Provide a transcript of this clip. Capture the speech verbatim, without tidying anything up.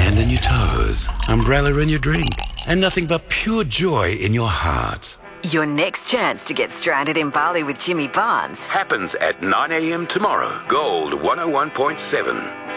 sand in your toes, umbrella in your drink, and nothing but pure joy in your heart. Your next chance to get stranded in Bali with Jimmy Barnes Happens at nine a.m. tomorrow. Gold one oh one point seven.